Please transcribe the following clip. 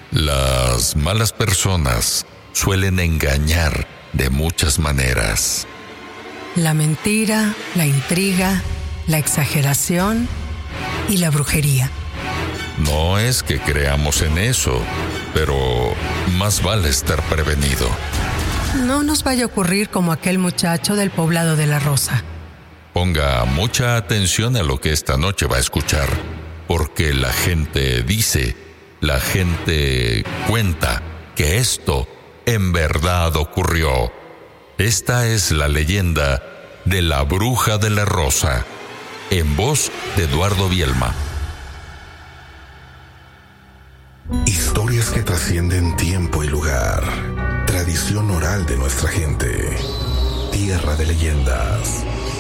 Las malas personas suelen engañar de muchas maneras. La mentira, la intriga, la exageración y la brujería. No es que creamos en eso, pero más vale estar prevenido. No nos vaya a ocurrir como aquel muchacho del poblado de La Rosa. Ponga mucha atención a lo que esta noche va a escuchar, porque la gente dice, la gente cuenta que esto en verdad ocurrió. Esta es la leyenda de la Bruja de La Rosa, en voz de Eduardo Bielma. Historias que trascienden tiempo y lugar. Tradición oral de nuestra gente. Tierra de leyendas.